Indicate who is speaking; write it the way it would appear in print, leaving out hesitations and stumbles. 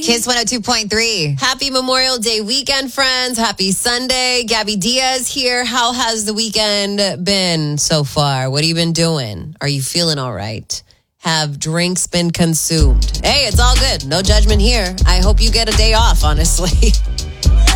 Speaker 1: Kiss 102.3.
Speaker 2: Happy Memorial Day weekend, friends. Happy Sunday. Gabby Diaz here. How has the weekend been so far? What have you been doing? Are you feeling all right? Have drinks been consumed? Hey, it's all good. No judgment here. I hope you get a day off, honestly.